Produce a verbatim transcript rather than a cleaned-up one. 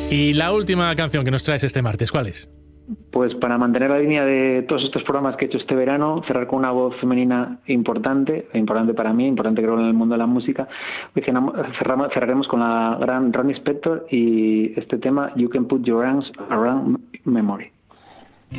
Y la última canción que nos traes este martes, ¿cuál es? Pues para mantener la línea de todos estos programas que he hecho este verano, cerrar con una voz femenina importante, importante para mí, importante creo en el mundo de la música, cerramos, cerraremos con la gran Ronnie Spector y este tema You Can Put Your Arms Around Memory.